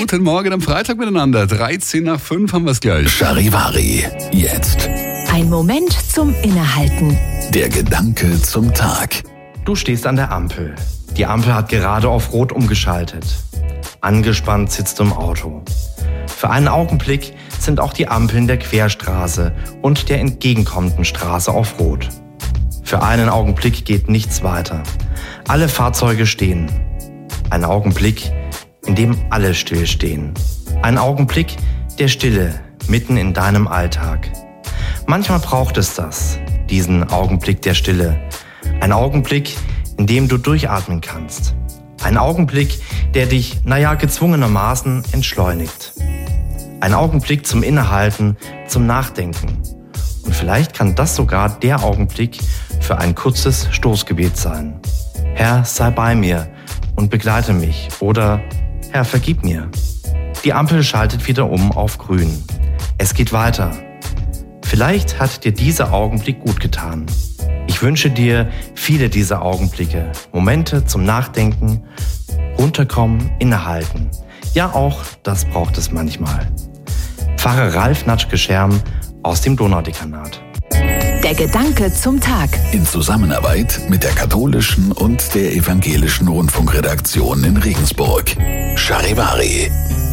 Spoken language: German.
Guten Morgen am Freitag miteinander. 13 nach 5 haben wir es gleich. Charivari, jetzt. Ein Moment zum Innehalten. Der Gedanke zum Tag. Du stehst an der Ampel. Die Ampel hat gerade auf Rot umgeschaltet. Angespannt sitzt du im Auto. Für einen Augenblick sind auch die Ampeln der Querstraße und der entgegenkommenden Straße auf Rot. Für einen Augenblick geht nichts weiter. Alle Fahrzeuge stehen. Ein Augenblick, in dem alle stillstehen. Ein Augenblick der Stille mitten in deinem Alltag. Manchmal braucht es das, diesen Augenblick der Stille. Ein Augenblick, in dem du durchatmen kannst. Ein Augenblick, der dich, gezwungenermaßen entschleunigt. Ein Augenblick zum Innehalten, zum Nachdenken. Und vielleicht kann das sogar der Augenblick für ein kurzes Stoßgebet sein. Herr, sei bei mir und begleite mich. Oder Herr, vergib mir. Die Ampel schaltet wieder um auf grün. Es geht weiter. Vielleicht hat dir dieser Augenblick gut getan. Ich wünsche dir viele dieser Augenblicke, Momente zum Nachdenken, runterkommen, innehalten. Ja, auch das braucht es manchmal. Pfarrer Ralf Natschke-Scherm aus dem Donaudekanat. Der Gedanke zum Tag. In Zusammenarbeit mit der katholischen und der evangelischen Rundfunkredaktion in Regensburg. Charivari.